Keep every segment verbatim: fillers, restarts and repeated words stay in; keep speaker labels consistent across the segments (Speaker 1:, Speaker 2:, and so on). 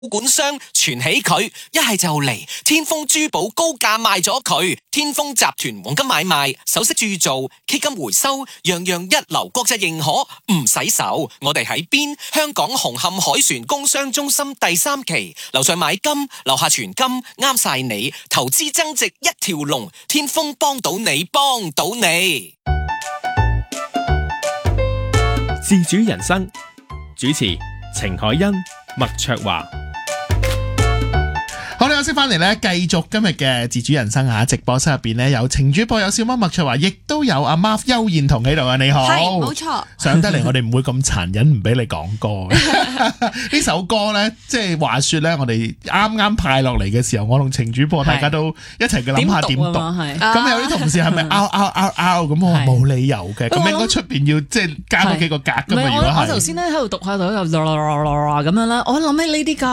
Speaker 1: 管商傳起佢，一係就嚟天豐珠寶高價賣咗佢。天豐集團黃金買賣、首飾鑄造、K 金回收，樣樣一流，國際認可，唔使愁。我哋喺邊？香港紅磡海船工商中心第三期，樓上買金，樓下存金，啱晒你。投資增值一條龍，天豐幫到你，幫到你。
Speaker 2: 自主人生主持程海欣、麥卓華。
Speaker 3: 好啦，我先翻嚟咧，繼續今日嘅自主人生啊！直播室入邊咧有程主播，有小貓麥卓華，亦都有阿媽邱燕彤喺度啊！你好，
Speaker 4: 係冇錯。
Speaker 3: 上得嚟我哋唔會咁殘忍，唔俾你講歌。呢首歌咧，即係話說咧，我哋啱啱派落嚟嘅時候，我同程主播大家都一齊嘅諗下點讀。咁有啲同事係咪拗拗拗拗咁？我話冇理由嘅，咁應該出邊要即係加多幾個格噶嘛？如果係，
Speaker 5: 我頭先咧喺度讀下讀下咁樣啦，我諗起 Lady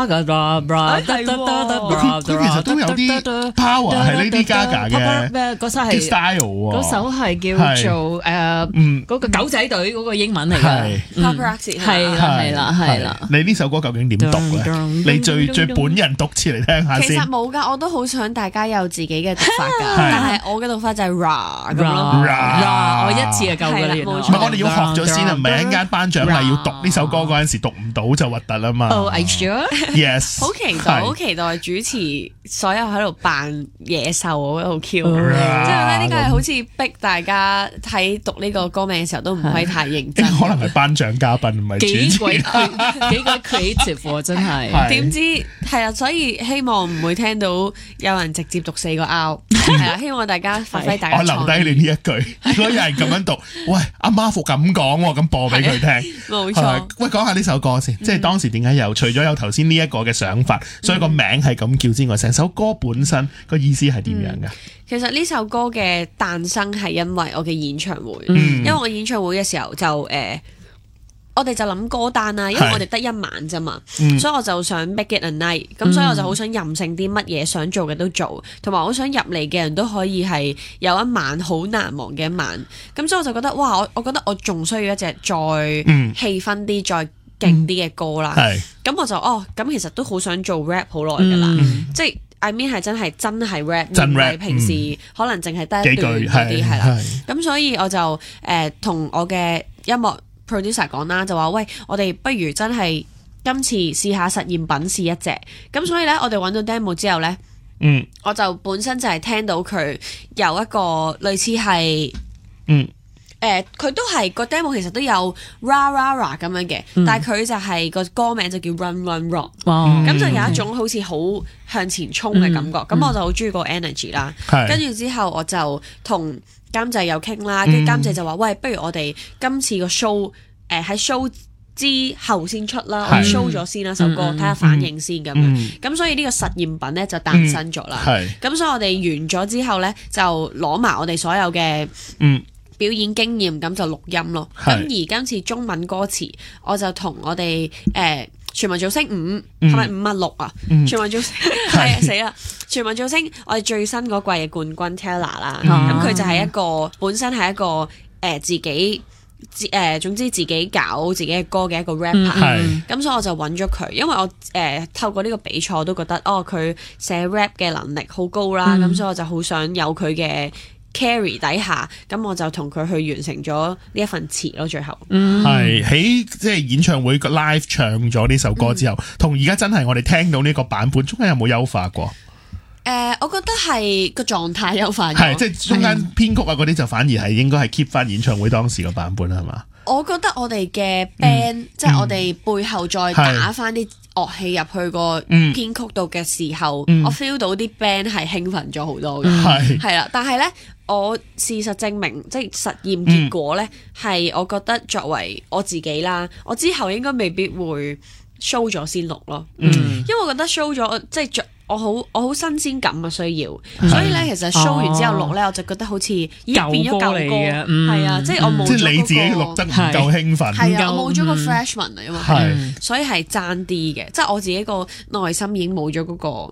Speaker 5: Gaga
Speaker 3: 佢其實都有啲 power 係 Lady Gaga 嘅
Speaker 5: 咩嗰首係
Speaker 3: style 喎，
Speaker 5: 嗰首係叫做誒嗰個狗仔隊嗰個英文嚟嘅
Speaker 4: Paparazzi
Speaker 5: 係啦係啦係啦。
Speaker 3: 你呢首歌究竟點讀咧？你最最本人讀詞嚟聽下先。
Speaker 4: 其實冇㗎，我都好想大家有自己嘅讀法㗎，但係我嘅讀法就係 ra 咁咯
Speaker 5: ra 我一次就夠㗎啦。
Speaker 3: 唔係我哋要學咗先啊，唔係一陣間頒獎禮要讀呢首歌嗰陣時讀唔到就核突啦嘛。
Speaker 5: Oh, are you sure?
Speaker 3: Yes。
Speaker 4: 好期待，好期待主持。所有喺度扮野獸，我覺得好 Q，即係咧呢個係好似逼大家喺讀呢個歌名嘅時候都唔可以太認真。
Speaker 3: 可能係頒獎嘉賓唔係主持。
Speaker 5: 幾鬼幾鬼 creative 喎，真係。
Speaker 4: 點知係啦，所以希望唔會聽到有人直接讀四個 R， 係啦，希望大家發揮大家。
Speaker 3: 我留低你呢一句，如果有人咁樣讀，喂阿媽父咁講喎，咁播俾佢聽。
Speaker 4: 冇錯。
Speaker 3: 喂，講下呢首歌先，即係當時點解有除咗有頭先呢一個嘅想法，所以個名係咁叫之外，成首歌本身個意思係點樣㗎？
Speaker 4: 其實呢首歌嘅誕生係因為我嘅演唱會，
Speaker 3: 嗯、
Speaker 4: 因為我演唱會嘅時候就誒、呃，我哋就諗歌單啦，因為我哋得一晚啫嘛，嗯、所以我就想 make it a night，咁所以我就好想任性啲，乜嘢想做嘅都做，同埋我想入嚟嘅人都可以係有一晚好難忘嘅一晚，咁所以我就覺得哇，我我覺得我仲需要一隻再氣氛啲、再勁啲嘅歌啦，咁、嗯、我就哦，咁其實都好想做 rap 好耐㗎啦，嗯、即係。I mean 係真係真係 rap， 唔係平時可能淨係得一段嗰啲係啦。咁所以我就誒同、呃、我嘅音樂 producer 講啦，就話喂，我哋不如真係今次試下實驗品試一隻。咁所以咧，我哋揾到 demo 之後咧，嗯，我就本身就係聽到佢有一個類似係嗯。誒佢、呃、都係個 demo 其實都有 ra ra ra 咁樣嘅，嗯、但係佢就係個歌名就叫 Run Run Rock，咁、嗯、就有一種好似好向前衝嘅感覺，咁、嗯、我就好中意個 energy 啦。跟住、嗯、之後我就同監製又傾啦，跟住監製就話：喂，不如我哋今次個 show 誒、呃、喺 show 之後先出啦，我 show 咗先啦首歌，睇下反應先咁樣。咁、嗯、所以呢個實驗品咧就誕生咗啦。咁、嗯、所以我哋完咗之後咧就攞埋我哋所有嘅嗯。表演經驗咁就錄音咯，咁而今次中文歌詞我就同我哋誒全民造星五係咪五啊六啊？全民造星係啊死啦！全民造星我哋最新嗰季嘅冠軍 Taylor 啦，咁佢就係一個本身係一個誒、呃、自己誒、呃、總之自己搞自己嘅歌嘅一個 rapper，咁、嗯、所以我就揾咗佢，因為我誒、呃、透過呢個比賽我都覺得哦佢寫 rap 嘅能力好高啦，咁、嗯、所以我就好想有佢嘅carry 底下，咁我就同佢去完成咗呢一份詞咯。最後
Speaker 3: 係喺即係演唱會個 live 唱咗呢首歌之後，同而家真係我哋聽到呢個版本，中間有冇優化過？誒、
Speaker 4: 呃，我覺得係個狀態優化咗，
Speaker 3: 係即係中間編曲啊嗰啲就反而係應該係 keep 翻演唱會當時個版本係嘛？
Speaker 4: 我覺得我哋嘅 band、嗯、即係我哋背後再打翻啲樂器入去個編曲度嘅時候，嗯、我 feel 到啲 band 係興奮咗好多嘅，係係啦，但係咧。我事實證明，即係實驗結果咧，係、嗯、我覺得作為我自己啦，我之後應該未必會 show 咗先錄咯，嗯、因為我覺得 show 咗即係我好我好新鮮感嘅需要，嗯、所以咧其實 show 完之後錄咧，哦、我就覺得好似已經變咗舊歌嚟嘅，係啊，即係我冇咗嗰個，即係你自己錄得唔夠興奮，係啊，我冇咗個 freshman 嚟啊嘛，所以係爭啲嘅，即係我自己個內心已經冇咗嗰個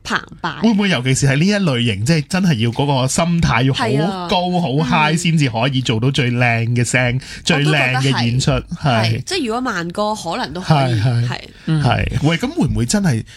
Speaker 4: 澎湃。
Speaker 3: 會唔會尤其是係呢一類型，即係真係要嗰個心態要好高好 high 先至可以做到最靚嘅聲、最靚嘅演出？係
Speaker 4: 即係如果慢歌可能都可以係
Speaker 3: 係。喂，咁會唔會真係